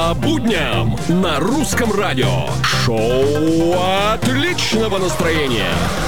По будням на русском радио. Шоу отличного настроения.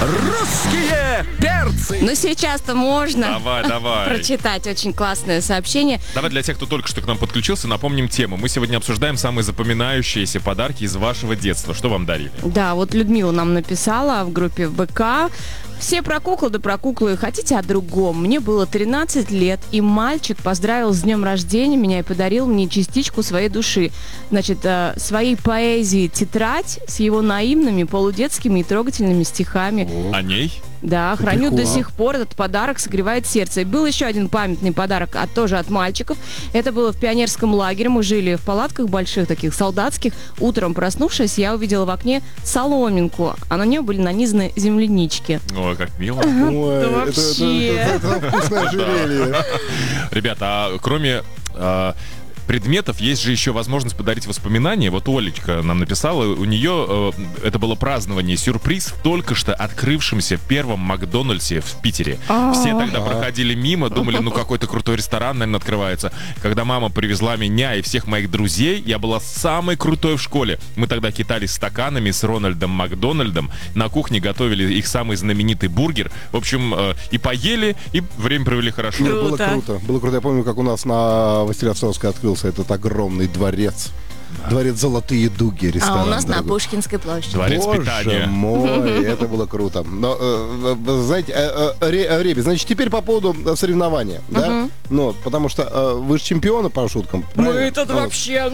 Русские перцы. Ну, сейчас-то можно Давай. прочитать очень классное сообщение. Давай для тех, кто только что к нам подключился, напомним тему. Мы сегодня обсуждаем самые запоминающиеся подарки из вашего детства. Что вам дарили? Да, вот Людмила нам написала в группе ВК. Все про куклу, да про куклы. Хотите о другом? Мне было 13 лет, и мальчик поздравил с днем рождения меня и подарил мне частичку своей души. Значит, своей поэзии тетрадь с его наивными, полудетскими и трогательными стихами. О ней? Да, храню до сих пор. Этот подарок согревает сердце. И был еще один памятный подарок, тоже от мальчиков. Это было в пионерском лагере. Мы жили в палатках больших, таких солдатских. Утром, проснувшись, я увидела в окне соломинку, а на нее были нанизаны землянички. Ой, как мило. Да вообще. Это вкусное ожерелье. Ребята, а кроме предметов есть же еще возможность подарить воспоминания. Вот Олечка нам написала, у нее это было празднование, сюрприз в только что открывшемся первом Макдональдсе в Питере. Все тогда проходили мимо, думали, ну какой-то крутой ресторан, наверное, открывается. Когда мама привезла меня и всех моих друзей, я была самой крутой в школе. Мы тогда кидались стаканами с Рональдом Макдональдом, на кухне готовили их самый знаменитый бургер. В общем, и поели, и время провели хорошо. Было круто. Я помню, как у нас на Василевсовской открылся этот огромный дворец. Дворец «Золотые дуги», ресторан. А у нас дорогой. на Пушкинской площади. Дворец Боже питания. мой, это было круто. Но, знаете, Реби, значит, теперь по поводу соревнования, да? Ну, потому что вы же чемпионы по шуткам, правильно? Мы тут вообще,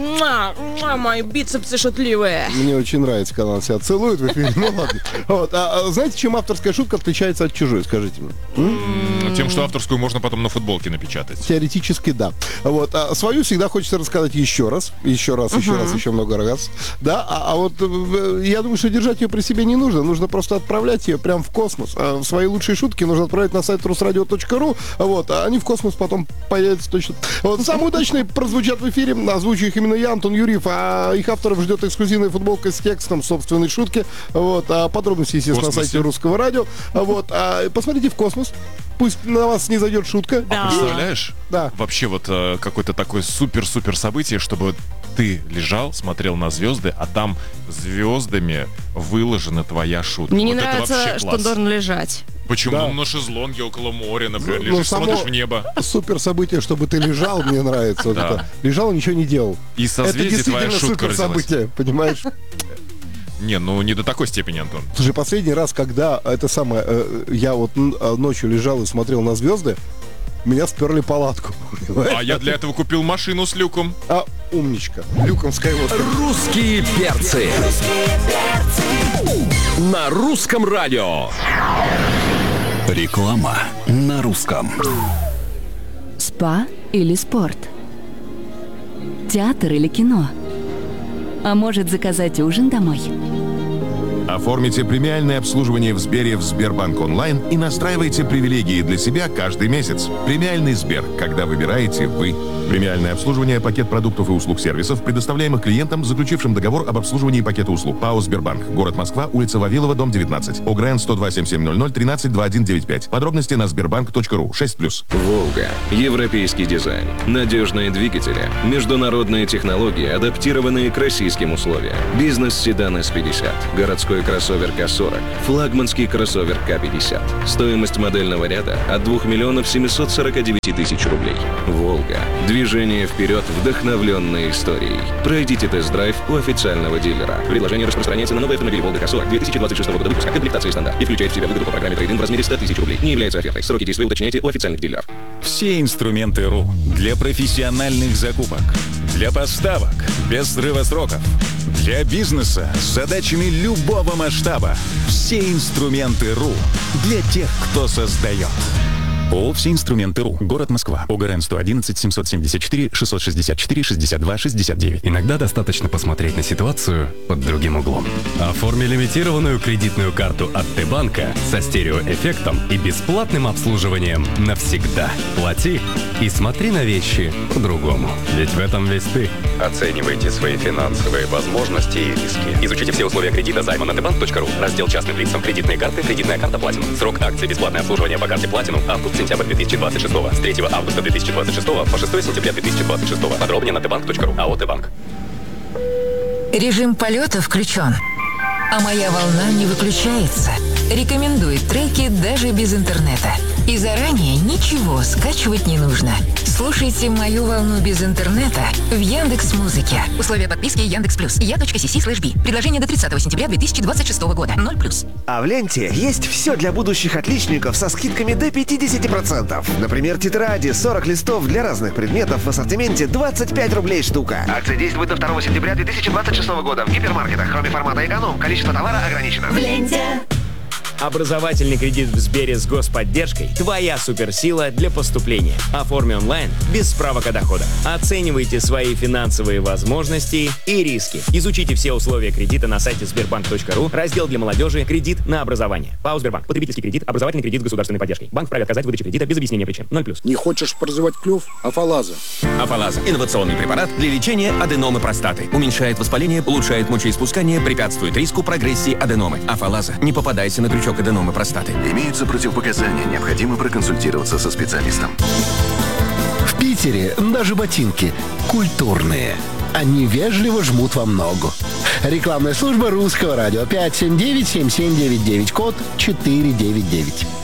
мои бицепсы шутливые. Мне очень нравится, когда она себя целует в эфире. Ну ладно. Вот. Знаете, чем авторская шутка отличается от чужой, скажите мне? Тем, что авторскую можно потом на футболке напечатать. Теоретически, да. Вот. А свою всегда хочется рассказать еще раз, еще много раз. Да, а вот я думаю, что держать ее при себе не нужно. Нужно просто отправлять ее прямо в космос. Свои лучшие шутки нужно отправить на сайт rusradio.ru. Вот, а они в космос потом появятся точно. Вот, самые удачные прозвучат в эфире. Озвучу их именно я, Антон Юрьев. А их авторов ждет эксклюзивная футболка с текстом собственной шутки. Вот, подробности, естественно, на сайте Русского радио. Вот, посмотрите в космос. Пусть на вас не зайдет шутка. Да. Представляешь? Да. Вообще вот какое-то такое супер-супер событие, чтобы ты лежал, смотрел на звезды, а там звездами выложена твоя шутка. Мне не вот это нравится, вообще что класс. он должен лежать. Почему? Да. Ну, на шезлонге около моря, например, Ну, лежишь, само смотришь в небо. Супер событие, чтобы ты лежал, мне нравится. Вот Да. это. Лежал и ничего не делал. И Это созвездие твоя действительно шутка супер родилась. событие, понимаешь? Не, ну не до такой степени, Антон. Слушай, последний раз, когда я вот ночью лежал и смотрел на звезды, меня сперли палатку. А я для этого купил машину с люком. Умничка. Люком Скайуокер. Русские перцы. На русском радио. Реклама на русском. Спа или спорт? Театр или кино? А может, заказать ужин домой? Оформите премиальное обслуживание в Сбере в Сбербанк онлайн и настраивайте привилегии для себя каждый месяц. Премиальный Сбер, когда выбираете вы. Премиальное обслуживание, пакет продуктов и услуг сервисов, предоставляемых клиентам, заключившим договор об обслуживании пакета услуг. ПАО «Сбербанк». Город Москва, улица Вавилова, дом 19. ОГРН 102-7700 13-2195. Подробности на сбербанк.ру. 6+. «Волга». Европейский дизайн. Надежные двигатели. Международные технологии, адаптированные к российским условиям. Бизнес-седан С-50. Городской кроссовер К-40. Флагманский кроссовер К-50. Стоимость модельного ряда от 2 миллионов 749 тысяч рублей. «Волга». Движение вперед, вдохновленное историей. Пройдите тест-драйв у официального дилера. Предложение распространяется на новые автомобили «Волга К-40» 2026 года выпуска, комплектации стандарт, и включает в себя выгоду по программе трейд-ин в размере 100 тысяч рублей. Не является офертой. Сроки действия уточняйте у официальных дилеров. Все инструменты РУ для профессиональных закупок, для поставок без срыва сроков, для бизнеса с задачами любого масштаба. Все инструменты РУ для тех, кто создает. ООО «Все инструменты РУ». Город Москва. ОГРН 111 774 664 62 69. Иногда достаточно посмотреть на ситуацию под другим углом. Оформи лимитированную кредитную карту от Т-банка со стереоэффектом и бесплатным обслуживанием навсегда. Плати и смотри на вещи по-другому. Ведь в этом весь ты. Оценивайте свои финансовые возможности и риски. Изучите все условия кредита займа на tbank.ru. Раздел частным лицам кредитные карты, кредитная карта Platinum. Срок акции бесплатное обслуживание по карте Platinum август-сентябрь 2026. С 3 августа 2026 по 6 сентября 2026. Подробнее на tbank.ru. АО «Т-банк». Режим полета включен, а моя волна не выключается. Рекомендует треки даже без интернета. И заранее ничего скачивать не нужно. Слушайте мою волну без интернета в Яндекс.Музыке. Условия подписки Яндекс.Плюс. Я.cc/B. Предложение до 30 сентября 2026 года. 0+. А в ленте есть все для будущих отличников со скидками до 50%. Например, тетради 40 листов для разных предметов в ассортименте 25 рублей штука. Акция действует до 2 сентября 2026 года в гипермаркетах. Кроме формата эконом, количество товара ограничено. В ленте. Образовательный кредит в Сбере с господдержкой – твоя суперсила для поступления. Оформи онлайн без справок о доходах. Оценивайте свои финансовые возможности и риски. Изучите все условия кредита на сайте Сбербанк.ру, раздел для молодежи «Кредит на образование». ПАО «Сбербанк». Потребительский кредит, образовательный кредит с государственной поддержкой. Банк вправе отказать в выдаче кредита без объяснения причин. 0+. Не хочешь прозевать клюв? Афалаза. Афалаза – инновационный препарат для лечения аденомы простаты. Уменьшает воспаление, улучшает мочеиспускание, препятствует риску прогрессии аденомы. Афалаза. Не попадайся на крючок аденомы простаты. Имеются противопоказания. Необходимо проконсультироваться со специалистом. В Питере даже ботинки культурные. Они вежливо жмут вам ногу. Рекламная служба Русского радио 579-7799, код 499.